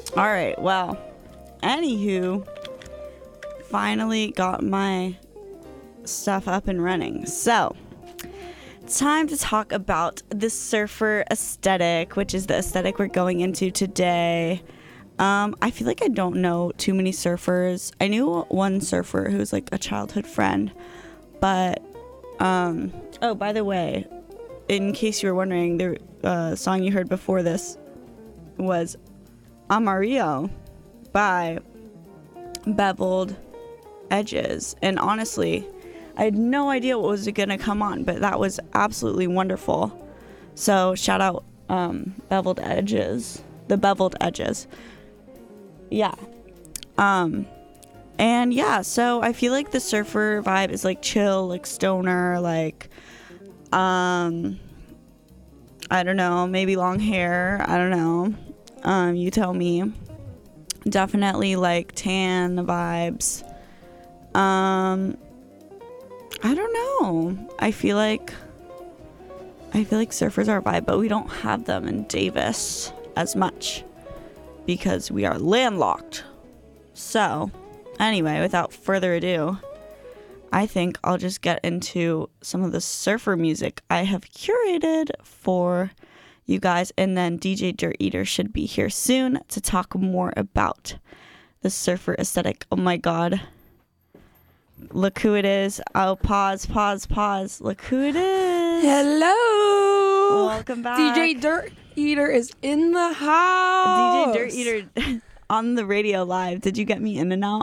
All right. Well, anywho, finally got my stuff up and running. So, time to talk about the surfer aesthetic, which is the aesthetic we're going into today. I feel like I don't know too many surfers. I knew one surfer who was like a childhood friend, but oh, by the way, in case you were wondering, the song you heard before this was Amarillo by Beveled Edges, and honestly, I had no idea what was gonna come on, but that was absolutely wonderful. So shout out Beveled Edges, the Beveled Edges. Yeah. And yeah, so I feel like the surfer vibe is like chill, like stoner, like I don't know, maybe long hair, I don't know. You tell me. Definitely like tan vibes. I don't know. I feel like surfers are a vibe, but we don't have them in Davis as much because we are landlocked. So, anyway, without further ado, I think I'll just get into some of the surfer music I have curated for you guys, and then DJ Dirt Eater should be here soon to talk more about the surfer aesthetic. Oh my god. Look who it is. Oh, pause. Look who it is. Hello. Welcome back. DJ Dirt Eater is in the house. DJ Dirt Eater on the radio live. Did you get me in and out?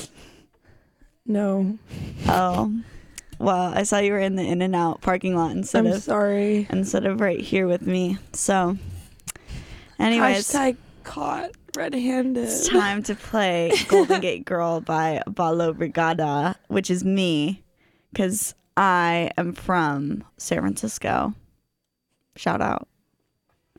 No. Oh. Well, I saw you were in the in and out parking lot instead of right here with me. So, anyways. Hashtag caught red-handed. It's time to play Golden Gate Girl by Balo Brigada, which is me, because I am from San Francisco. Shout out.